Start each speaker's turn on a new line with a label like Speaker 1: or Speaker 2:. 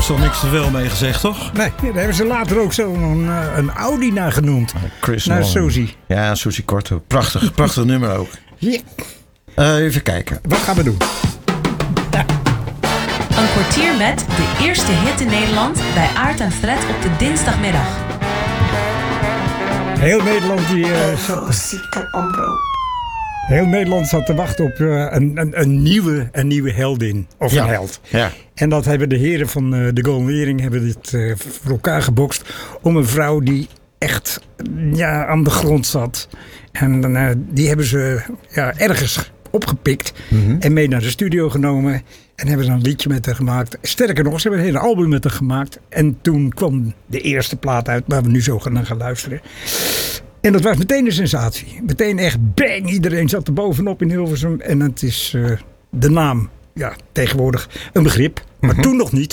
Speaker 1: was toch niks te veel mee gezegd, toch?
Speaker 2: Nee, daar hebben ze later ook zo een Audi naar genoemd.
Speaker 1: Chris
Speaker 2: naar
Speaker 1: Nolan.
Speaker 2: Suzy.
Speaker 1: Ja, Suzy Korte. Prachtig nummer ook.
Speaker 2: Ja.
Speaker 1: Even kijken.
Speaker 2: Wat gaan we doen?
Speaker 3: Een kwartier met de eerste hit in Nederland bij Aart en Fred op de dinsdagmiddag.
Speaker 2: Heel Nederland Heel Nederland zat te wachten op een nieuwe heldin. Of een held.
Speaker 1: Ja.
Speaker 2: En dat hebben de heren van de Golden Earring hebben dit voor elkaar gebokst. Om een vrouw die echt aan de grond zat. En die hebben ze ergens opgepikt. Mm-hmm. En mee naar de studio genomen. En hebben ze een liedje met haar gemaakt. Sterker nog, ze hebben een hele album met haar gemaakt. En toen kwam de eerste plaat uit waar we nu zo naar gaan luisteren. En dat was meteen een sensatie. Meteen echt bang. Iedereen zat er bovenop in Hilversum. En het is de naam, tegenwoordig een begrip. Maar toen nog niet.